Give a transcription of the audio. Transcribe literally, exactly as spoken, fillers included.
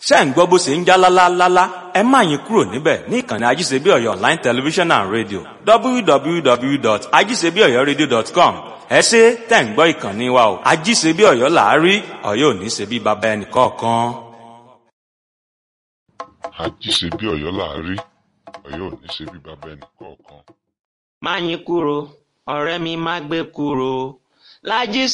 ṣé ẹ̀ ń gbọ́ bó ṣe ń já lálálálá ẹ má yín kúrò níbẹ̀ ní ìkànnì ajíṣebíọ̀yọ̀ online television and radio w w w dot ajíṣebíọ̀yọ̀radio dot com ẹ ṣé tẹ̀ ń gbọ́ ìkànnì wa o ajíṣebíọ̀yọ̀ làárí ọ̀yọ́ ò ní ṣe bí baba ẹnì kọ̀ọ̀kan. Ajíṣebíọ̀yọ̀ làárí ọ̀yọ́ ò ní ṣe bí baba ẹnì kọ̀ọ̀kan. má yín kúrò ọ̀rẹ́ mi má gbé kúrò lájí